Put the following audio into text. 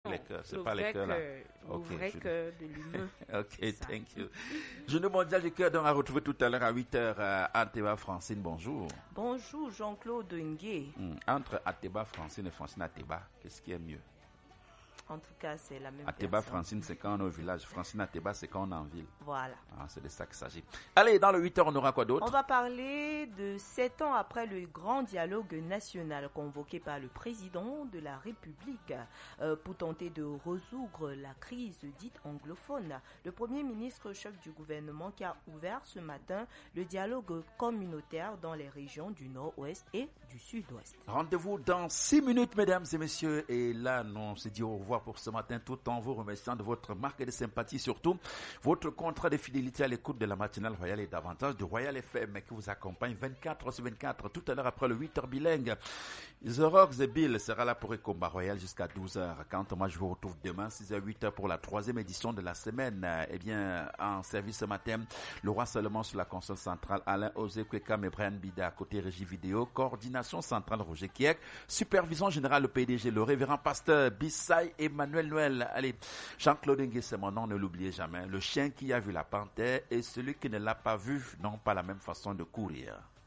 les cœurs. C'est pas les cœurs là. Le vrai cœur de l'humain. Ok, thank you. Journée mondiale du cœur, donc à retrouver tout à l'heure à 8h. Ateba Francine, bonjour. Bonjour Jean-Claude Ngué. Entre Ateba Francine et Francine Ateba, qu'est-ce qui est mieux? En tout cas, c'est la même Ateba personne. Francine, c'est quand on est au village. Francine Ateba, c'est quand on est en ville. Voilà. C'est de ça qu'il s'agit. Allez, dans le 8h, on aura quoi d'autre? On va parler de 7 ans après le grand dialogue national convoqué par le président de la République pour tenter de résoudre la crise dite anglophone. Le premier ministre chef du gouvernement qui a ouvert ce matin le dialogue communautaire dans les régions du nord-ouest et du sud-ouest. Rendez-vous dans 6 minutes, mesdames et messieurs. Et là, on se dit au revoir pour ce matin, tout en vous remerciant de votre marque de sympathie, surtout votre contrat de fidélité à l'écoute de la matinale Royal et davantage de Royal FM qui vous accompagne 24h/24, tout à l'heure après le 8h bilingue. The Rocks et Bill sera là pour Combat Royal jusqu'à 12h. Quant à moi, je vous retrouve demain 6h-8h pour la 3e édition de la semaine. Eh bien, en service ce matin, le roi Salomon sur la console centrale, Alain Ozekwekam et Brian Bida, côté régie vidéo, coordination centrale Roger Kiek, supervision générale le PDG, le révérend pasteur Bissay Emmanuel Noël. Allez, Jean-Claude Ngué, c'est mon nom, ne l'oubliez jamais. Le chien qui a vu la panthère et celui qui ne l'a pas vu n'ont pas la même façon de courir.